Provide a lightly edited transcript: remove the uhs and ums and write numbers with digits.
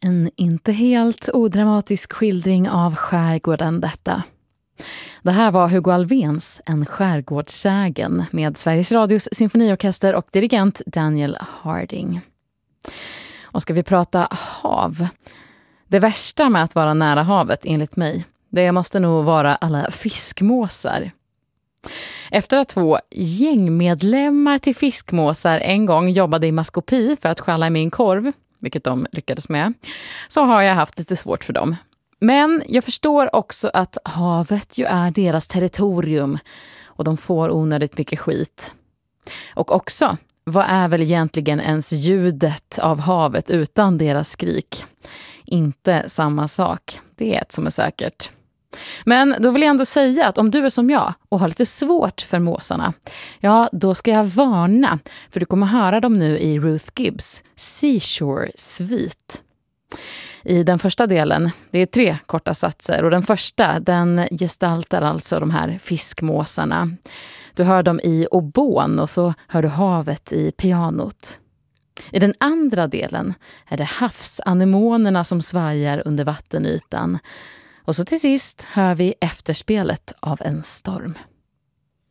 En inte helt odramatisk skildring av skärgården detta. Det här var Hugo Alvéns En skärgårdssägen med Sveriges Radios symfoniorkester och dirigent Daniel Harding. Och ska vi prata hav? Det värsta med att vara nära havet enligt mig, det måste nog vara alla fiskmåsar. Efter att 2 gängmedlemmar till fiskmåsar en gång jobbade i maskopi för att stjäla i min korv, vilket de lyckades med, så har jag haft lite svårt för dem. Men jag förstår också att havet ju är deras territorium och de får onödigt mycket skit. Och också, vad är väl egentligen ens ljudet av havet utan deras skrik? Inte samma sak, det är ett som är säkert. Men då vill jag ändå säga att om du är som jag och har lite svårt för måsarna, ja, då ska jag varna, för du kommer höra dem nu i Ruth Gibbs Seashore Suite. I den första delen, det är 3 korta satser, och den första, den gestaltar alltså de här fiskmåsarna. Du hör dem i obon och så hör du havet i pianot. I den andra delen är det havsanemonerna som svajar under vattenytan. Och så till sist hör vi efterspelet av en storm.